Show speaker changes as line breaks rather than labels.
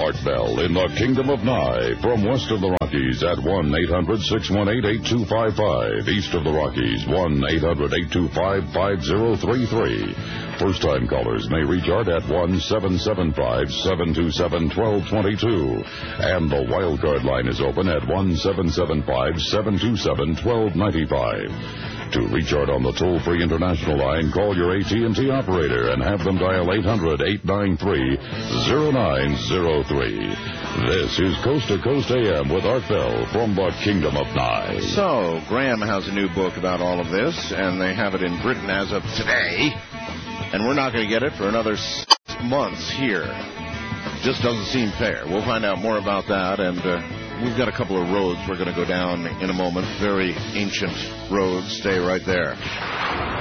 Art Bell in the Kingdom of Nye. From west of the Rockies at 1-800-618-8255. East of the Rockies, 1-800-825-5033. First-time callers may reach Art at 1-775-727-1222. And the wildcard line is open at 1-775-727-1295. To reach Art on the toll-free international line, call your AT&T operator and have them dial 800-893-0903. This is Coast to Coast AM with Art Bell from the Kingdom of Nye.
So, Graham has a new book about all of this, and they have it in Britain as of today. And we're not going to get it for another 6 months here. Just doesn't seem fair. We'll find out more about that, and we've got a couple of roads we're going to go down in a moment. Very ancient roads. Stay right there.